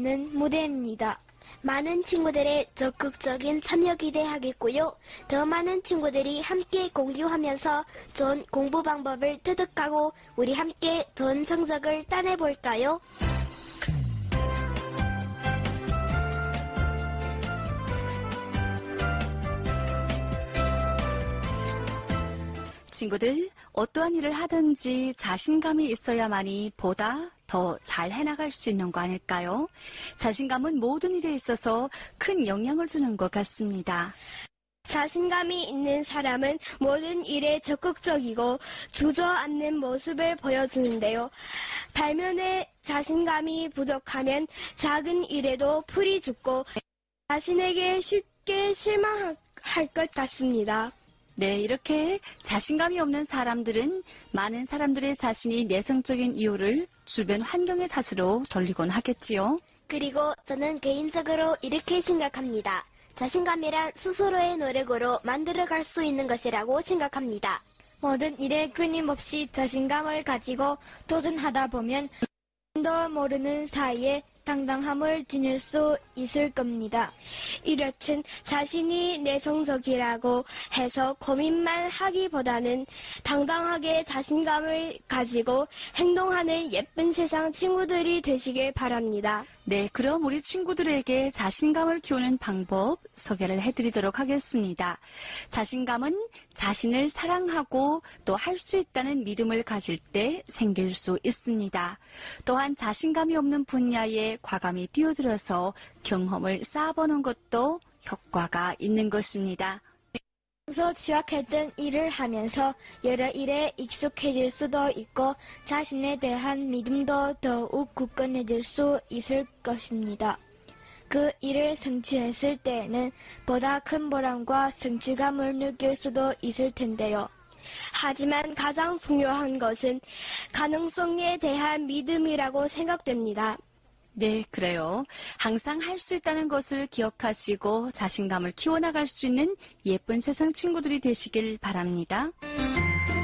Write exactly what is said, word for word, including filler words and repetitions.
있는 무대입니다. 많은 친구들의 적극적인 참여 기대하겠고요. 더 많은 친구들이 함께 공유하면서 좋은 공부 방법을 터득하고 우리 함께 좋은 성적을 따내볼까요? 친구들, 어떠한 일을 하든지 자신감이 있어야만이 보다 더 잘 해나갈 수 있는 거 아닐까요? 자신감은 모든 일에 있어서 큰 영향을 주는 것 같습니다. 자신감이 있는 사람은 모든 일에 적극적이고 주저앉는 모습을 보여주는데요. 발면에 자신감이 부족하면 작은 일에도 풀이 죽고 자신에게 쉽게 실망할 것 같습니다. 네, 이렇게 자신감이 없는 사람들은 많은 사람들의 자신이 내성적인 이유를 주변 환경의 탓으로 돌리곤 하겠지요. 그리고 저는 개인적으로 이렇게 생각합니다. 자신감이란 스스로의 노력으로 만들어갈 수 있는 것이라고 생각합니다. 모든 일에 끊임없이 자신감을 가지고 도전하다 보면 도 모르는 사이에 당당함을 지닐 수 있을 겁니다. 이렇듯 자신이 내성적이라고 해서 고민만 하기보다는 당당하게 자신감을 가지고 행동하는 예쁜 세상 친구들이 되시길 바랍니다. 네, 그럼 우리 친구들에게 자신감을 키우는 방법 소개를 해드리도록 하겠습니다. 자신감은 자신을 사랑하고 또 할 수 있다는 믿음을 가질 때 생길 수 있습니다. 또한 자신감이 없는 분야에 과감히 뛰어들어서 경험을 쌓아보는 것도 효과가 있는 것입니다. 평소 취약했던 일을 하면서 여러 일에 익숙해질 수도 있고 자신에 대한 믿음도 더욱 굳건해질 수 있을 것입니다. 그 일을 성취했을 때에는 보다 큰 보람과 성취감을 느낄 수도 있을 텐데요. 하지만 가장 중요한 것은 가능성에 대한 믿음이라고 생각됩니다. 네, 그래요. 항상 할 수 있다는 것을 기억하시고 자신감을 키워나갈 수 있는 예쁜 세상 친구들이 되시길 바랍니다.